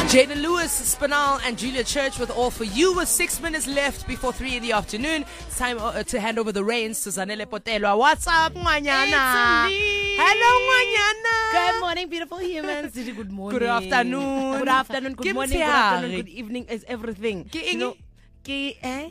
Jaden Lewis, Spinal, and Julia Church with All For You with 6 minutes left before 3 in the afternoon. It's time to hand over the reins to Zanele Potelwa. What's up, Mwanyana? Hello, Mwanyana. Good morning, beautiful humans. Good morning. Good afternoon. Good afternoon. Good morning. Good afternoon. Good evening. Is everything. That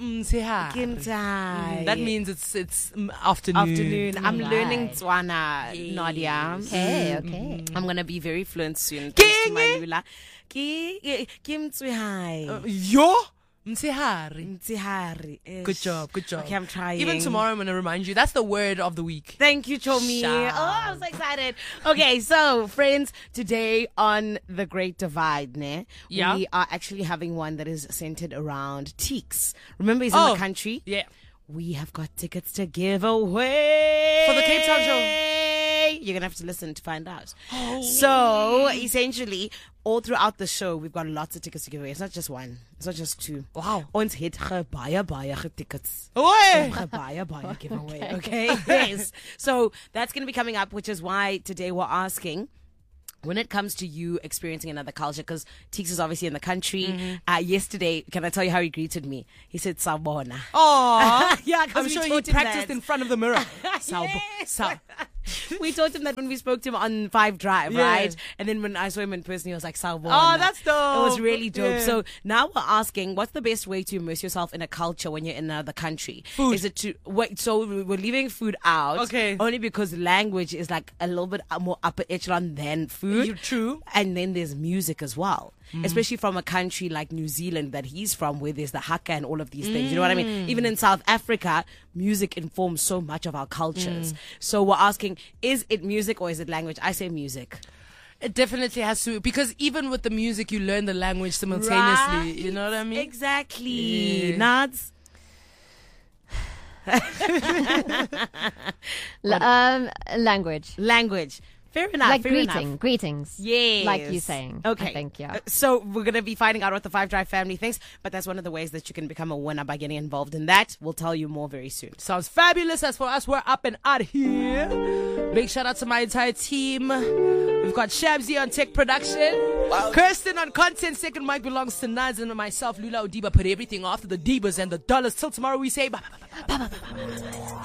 means it's afternoon. I'm learning Tswana, Nadia. Okay. I'm gonna be very fluent soon. Thanks to my Lula. Kim Tswihai. Yo? Mtsehari. Mtsehari. Good job. Okay, I'm trying. Even tomorrow I'm going to remind you. That's the word of the week. Thank you, Chomi. Sha. Oh, I'm so excited. Okay, so friends, today on The Great Divide, we are actually having one that is centered around Teeks. Remember, he's in the country? Yeah. We have got tickets to give away. For the Cape Town show. You're going to have to listen to find out. So, essentially, all throughout the show, we've got lots of tickets to give away. It's not just one. It's not just two. Wow. Ons het baie tickets. Baie giveaway. Okay? Yes. So, that's going to be coming up, which is why today we're asking, when it comes to you experiencing another culture, because Teeks is obviously in the country. Yesterday, can I tell you how he greeted me? He said, Sawbona. Oh, yeah, I'm sure he practiced in front of the mirror. We taught him that when we spoke to him on 5 Drive, right? And then when I saw him in person, he was like, Sawbona. Oh, that's dope. It was really dope. Yeah. So now we're asking, what's the best way to immerse yourself in a culture when you're in another country? Food. Is it to wait? So we're leaving food out. Okay. Only because language is like a little bit more upper echelon than food. True. And then there's music as well. Especially from a country like New Zealand that he's from, where there's the haka and all of these things. You know what I mean? Even in South Africa, music informs so much of our cultures. So we're asking, is it music or is it language? I say music. It definitely has to, because even with the music, you learn the language simultaneously. Right? You know what I mean? Exactly. Yeah. Nods. Language. Fair enough. Like fair enough. greetings. Yes. Like you saying. Okay. I think, yeah. So we're going to be finding out what the 5 Drive family thinks, but that's one of the ways that you can become a winner by getting involved in that. We'll tell you more very soon. Sounds fabulous. As for us, we're up and out here. Big shout out to my entire team. We've got Shabzy on tech production. Wow. Kirsten on content. Second mic belongs to Naz, and myself, Lula Odiba, put everything after the Divas and the dollars. Till tomorrow we say bye.